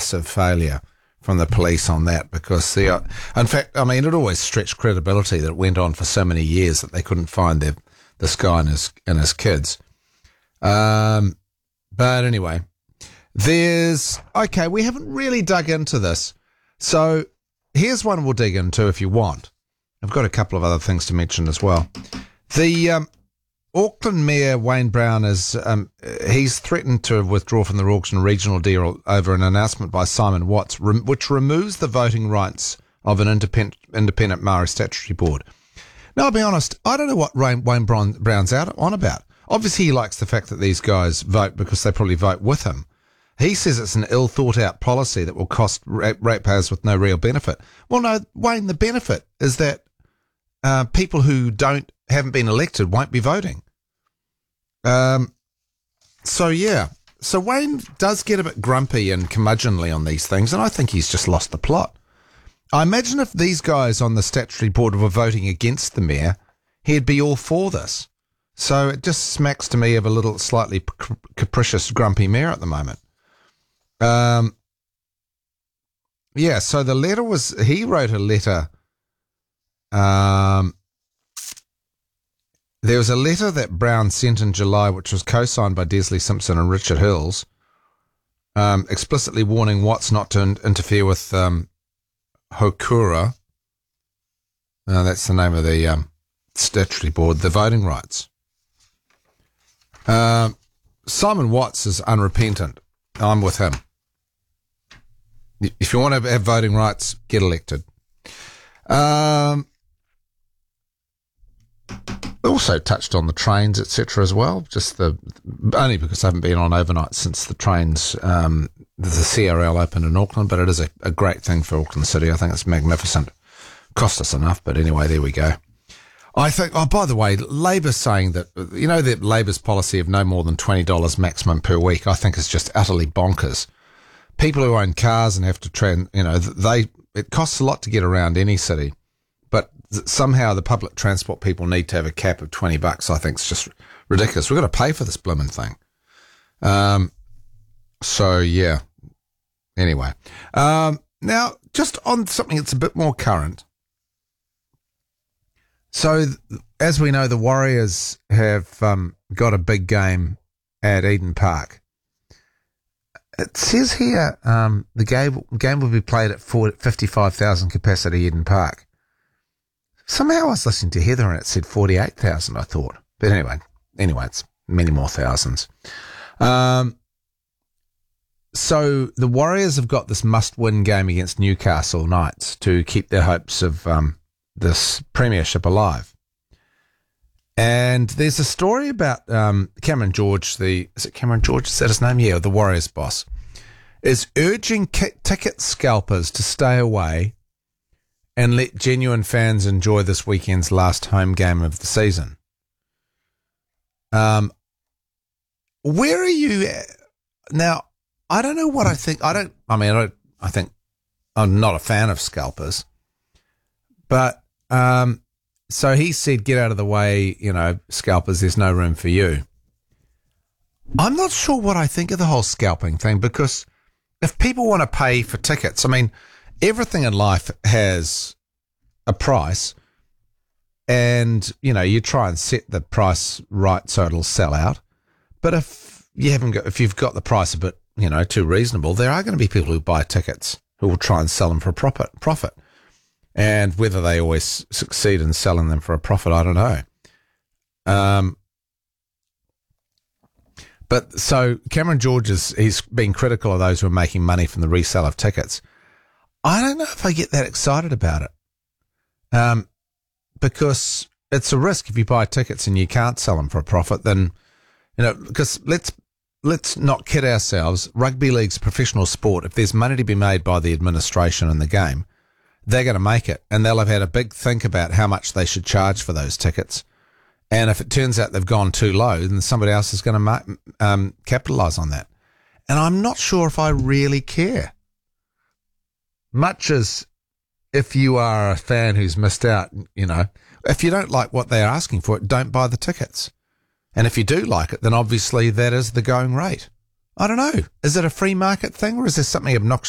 massive failure from the police on that, because in fact, I mean, it always stretched credibility that it went on for so many years that they couldn't find this guy and his kids. But anyway, we haven't really dug into this. So here's one we'll dig into if you want. I've got a couple of other things to mention as well. The Auckland Mayor Wayne Brown he's threatened to withdraw from the Auckland regional deal over an announcement by Simon Watts, which removes the voting rights of an independent Maori statutory board. Now, I'll be honest, I don't know what Wayne Brown's out on about. Obviously, he likes the fact that these guys vote because they probably vote with him. He says it's an ill-thought-out policy that will cost ratepayers with no real benefit. Well, no, Wayne, the benefit is that people who haven't been elected won't be voting. So Wayne does get a bit grumpy and curmudgeonly on these things, and I think he's just lost the plot. I imagine if these guys on the statutory board were voting against the mayor, he'd be all for this. So it just smacks to me of a little slightly capricious, grumpy mayor at the moment. So the letter he wrote a letter. There was a letter that Brown sent in July, which was co-signed by Desley Simpson and Richard Hills, explicitly warning Watts not to interfere with Hokura. That's the name of the statutory board, the voting rights. Simon Watts is unrepentant. I'm with him. If you want to have voting rights, get elected. Also touched on the trains, etc. as well. Only because I haven't been on overnight since the trains, the CRL opened in Auckland, but it is a great thing for Auckland City. I think it's magnificent. Cost us enough, but anyway, there we go. I think, by the way, Labor's saying that, that Labor's policy of no more than $20 maximum per week, I think is just utterly bonkers. People who own cars and have to it costs a lot to get around any city, but somehow the public transport people need to have a cap of $20. I think it's just ridiculous. We've got to pay for this blooming thing. Anyway. Now, just on something that's a bit more current. So, as we know, the Warriors have got a big game at Eden Park. It says here the game will be played at 55,000 capacity Eden Park. Somehow I was listening to Heather and it said 48,000, I thought. But anyway, it's many more thousands. So the Warriors have got this must-win game against Newcastle Knights to keep their hopes of this premiership alive. And there's a story about Cameron George, is it Cameron George? Is that his name? Yeah, the Warriors boss, is urging ticket scalpers to stay away and let genuine fans enjoy this weekend's last home game of the season. Where are you at? Now, I don't know what I think. I think I'm not a fan of scalpers, but so he said, get out of the way, scalpers, there's no room for you. I'm not sure what I think of the whole scalping thing, because if people want to pay for tickets, everything in life has a price, and, you try and set the price right so it'll sell out. But if you've got the price a bit, too reasonable, there are going to be people who buy tickets who will try and sell them for a profit. And whether they always succeed in selling them for a profit, I don't know. But so Cameron George he's been critical of those who are making money from the resale of tickets. I don't know if I get that excited about it. Because it's a risk if you buy tickets and you can't sell them for a profit, then, because let's not kid ourselves. Rugby league's a professional sport. If there's money to be made by the administration in the game, they're going to make it, and they'll have had a big think about how much they should charge for those tickets. And if it turns out they've gone too low, then somebody else is going to capitalise on that. And I'm not sure if I really care. Much as if you are a fan who's missed out, if you don't like what they're asking for it, don't buy the tickets. And if you do like it, then obviously that is the going rate. I don't know. Is it a free market thing, or is there something obnoxious